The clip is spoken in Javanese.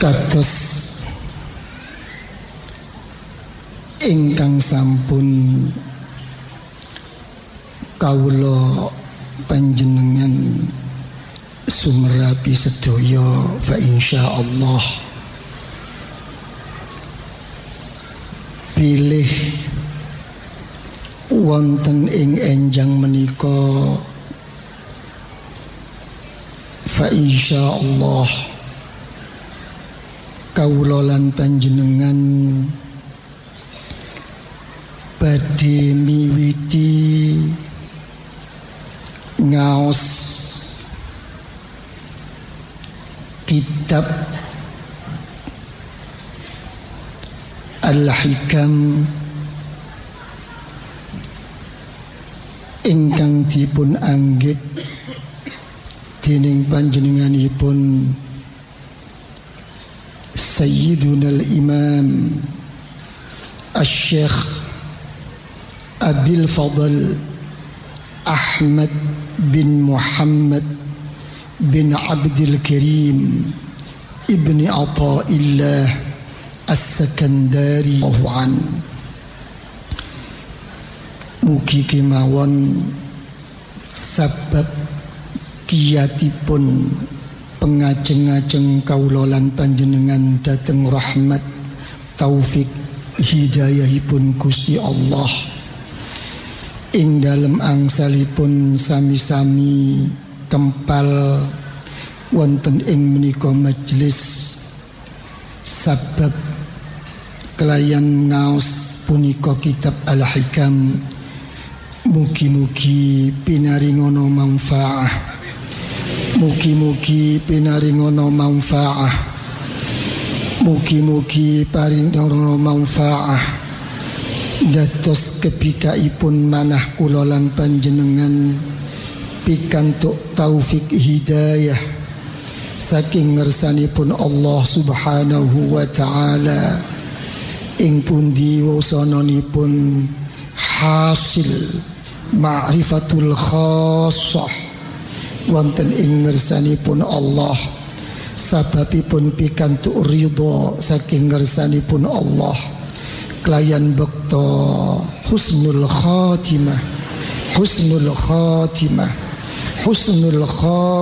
Kados ingkang sampun kawula panjenengan sumerapi sedaya fa insyaallah pilih wonten ing enjang menika fa insyaallah kawula lan panjenengan badhe miwiti ngaos kitab Al-Hikam ingkang dipun anggit dening panjenenganipun Sayyiduna al-Imam Al-Syekh Abil Fadl Ahmad bin Muhammad bin Abdul Karim Ibni Athaillah As-Sakandari an mugi kemawon sabab kiyatipun pengajeng-ajeng kawula lan panjenengan dhateng rahmat taufik hidayahipun Gusti Allah ing dalem angsalipun sami-sami kempal wonten ing menika majelis sabab kelayan ngaos punika kitab Al-Hikam mugi-mugi pinaringono manfaah. Mugi-mugi pinaringono manfaah. Mugi-mugi paringono manfaah. Dados kepikaipun manah kula lan panjenengan pikantuk taufik hidayah saking ngersanipun Allah Subhanahu wa taala ing pundi wasananipun hasil ma'rifatul khassah wonten ing ngersanipun Allah sababipun pikantuk ridha saking ngersanipun Allah kelayan bekta husnul khatimah